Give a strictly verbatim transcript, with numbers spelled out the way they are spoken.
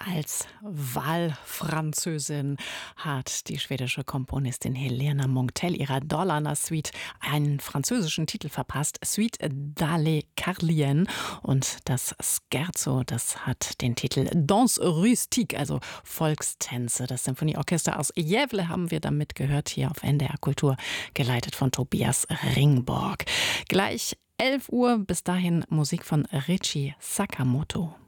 Als Wahlfranzösin hat die schwedische Komponistin Helena Monktell ihrer Dalarna-Suite einen französischen Titel verpasst, Suite dalle Carlien. Und das Scherzo, das hat den Titel Danse rustique, also Volkstänze. Das Symphonieorchester aus Gävle haben wir damit gehört, hier auf N D R Kultur, geleitet von Tobias Ringborg. Gleich elf Uhr, bis dahin Musik von Richie Sakamoto.